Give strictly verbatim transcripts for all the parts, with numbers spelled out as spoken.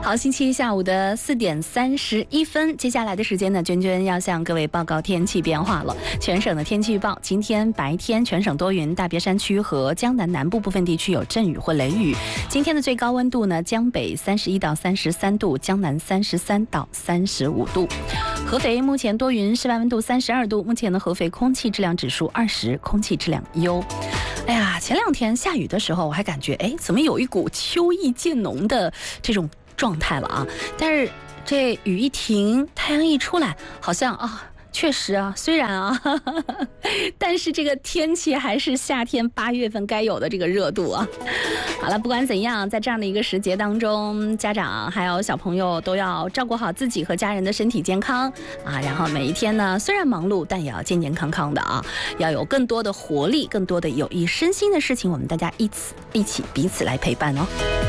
好，星期一下午的四点三十一分，接下来的时间呢，娟娟要向各位报告天气变化了。全省的天气预报：今天白天全省多云，大别山区和江南南部部分地区有阵雨或雷雨。今天的最高温度呢，江北三十一到三十三度，江南三十三到三十五度。合肥目前多云，室外温度三十二度。目前的合肥空气质量指数二十，空气质量优。哎呀，前两天下雨的时候，我还感觉哎，怎么有一股秋意渐浓的这种状态了啊！但是这雨一停，太阳一出来，好像啊，确实啊，虽然啊，呵呵但是这个天气还是夏天八月份该有的这个热度啊。好了，不管怎样，在这样的一个时节当中，家长还有小朋友都要照顾好自己和家人的身体健康啊。然后每一天呢，虽然忙碌，但也要健健康康的啊，要有更多的活力，更多的有益身心的事情，我们大家一起一起彼此来陪伴哦。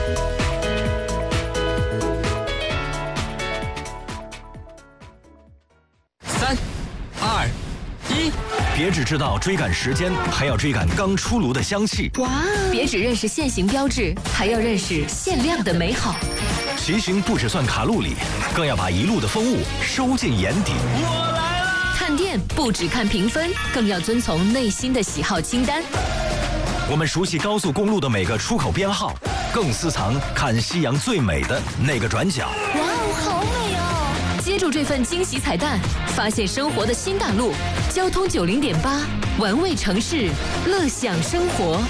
三、二、一， 别只知道追赶时间，还要追赶刚出炉的香气。 哇！别只认识现行标志，还要认识限量的美好。 骑行不只算卡路里，更要把一路的风物收进眼底。 我来了！ 看店不只看评分，更要遵从内心的喜好清单。 我们熟悉高速公路的每个出口编号，更私藏看夕阳最美的那个转角。 哇哦，好美哦！接住这份惊喜彩蛋，发现生活的新大陆。交通九零点八，玩味城市，乐享生活。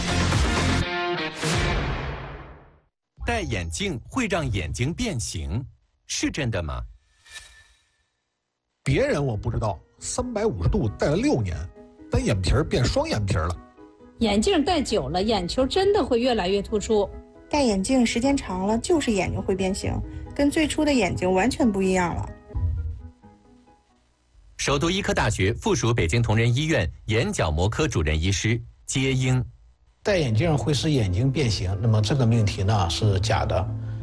戴眼镜会让眼睛变形，是真的吗？ 别人我不知道，三百五十度戴了六年，单眼皮变双眼皮了。 眼镜戴久了，眼球真的会越来越突出。 戴眼镜时间长了，就是眼睛会变形，跟最初的眼睛完全不一样了。 首都医科大学附属北京同仁医院眼角膜科主任医师接英， 戴眼镜会使眼睛变形，那么这个命题呢是假的。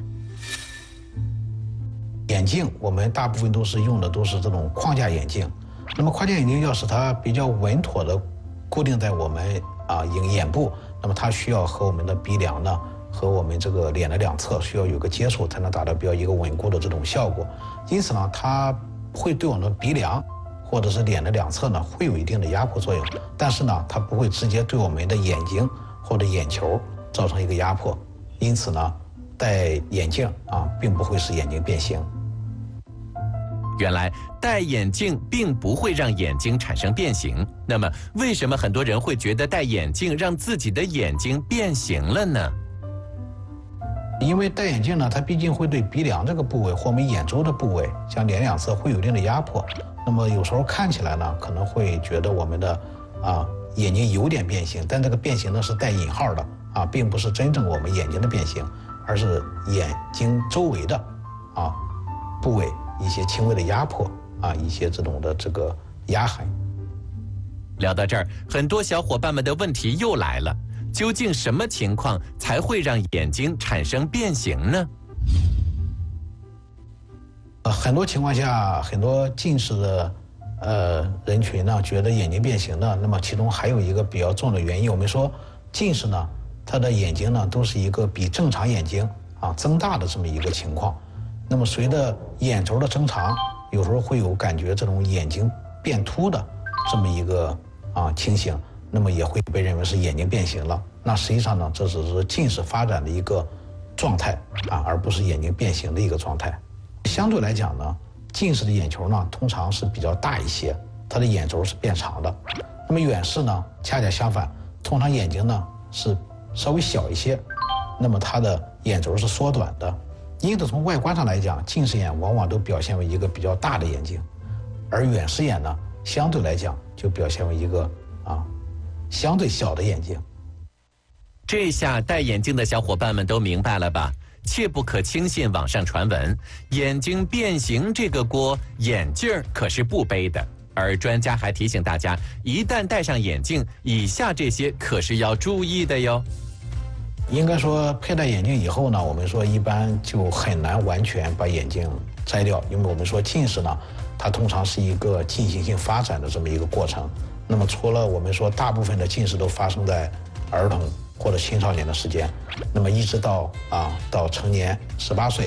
眼镜我们大部分都是用的都是这种框架眼镜，那么框架眼镜要使它比较稳妥的固定在我们啊眼眼部，那么它需要和我们的鼻梁呢和我们这个脸的两侧需要有个接触，才能达到比较一个稳固的这种效果。因此呢，它会对我们的鼻梁或者是脸的两侧呢会有一定的压迫作用，但是呢它不会直接对我们的眼睛或者眼球造成一个压迫，因此呢戴眼镜啊并不会使眼睛变形。 原来戴眼镜并不会让眼睛产生变形，那么为什么很多人会觉得戴眼镜让自己的眼睛变形了呢？ 因为戴眼镜呢，它毕竟会对鼻梁这个部位或我们眼周的部位，像脸两侧会有一定的压迫。那么有时候看起来呢，可能会觉得我们的啊眼睛有点变形，但这个变形呢是带引号的啊，并不是真正我们眼睛的变形，而是眼睛周围的啊部位一些轻微的压迫啊，一些这种的这个压痕。 聊到这儿，很多小伙伴们的问题又来了。究竟什么情况才会让眼睛产生变形呢？ 呃，很多情况下，很多近视的呃人群呢，觉得眼睛变形呢，那么其中还有一个比较重的原因，我们说近视呢，他的眼睛呢都是一个比正常眼睛啊增大的这么一个情况。那么随着眼轴的增长，有时候会有感觉这种眼睛变凸的这么一个啊情形。那么也会被认为是眼睛变形了。那实际上呢，这只是近视发展的一个状态啊，而不是眼睛变形的一个状态。相对来讲呢，近视的眼球呢通常是比较大一些，它的眼轴是变长的。那么远视呢，恰恰相反，通常眼睛呢是稍微小一些，那么它的眼轴是缩短的。因此从外观上来讲，近视眼往往都表现为一个比较大的眼睛，而远视眼呢，相对来讲就表现为一个啊。相对小的眼睛。 这下戴眼镜的小伙伴们都明白了吧？切不可轻信网上传闻，眼睛变形这个锅眼镜可是不背的。而专家还提醒大家，一旦戴上眼镜，以下这些可是要注意的哟。 应该说佩戴眼镜以后呢，我们说一般就很难完全把眼镜摘掉，因为我们说近视呢，它通常是一个进行性发展的这么一个过程。那么除了我们说大部分的近视都发生在儿童或者青少年的时间，那么一直到啊到成年十八岁，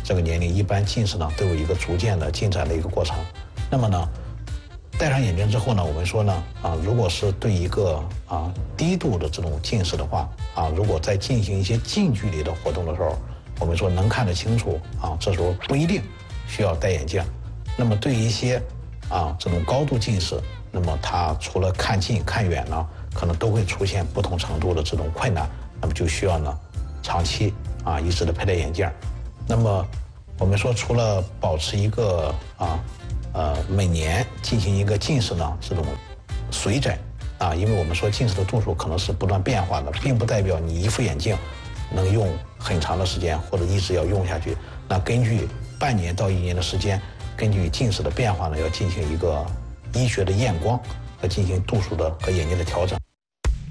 这个年龄，一般近视呢都有一个逐渐的进展的一个过程。那么呢，戴上眼镜之后呢，我们说呢，啊，如果是对一个啊低度的这种近视的话，啊，如果在进行一些近距离的活动的时候，我们说能看得清楚啊，这时候不一定需要戴眼镜。那么对于一些啊这种高度近视，那么它除了看近看远呢，可能都会出现不同程度的这种困难，那么就需要呢长期啊一直的佩戴眼镜。那么我们说，除了保持一个啊呃每年进行一个近视呢这种随诊啊，因为我们说近视的度数可能是不断变化的，并不代表你一副眼镜能用很长的时间或者一直要用下去。那根据半年到一年的时间，根据近视的变化呢，要进行一个医学的验光和进行度数的和眼睛的调整。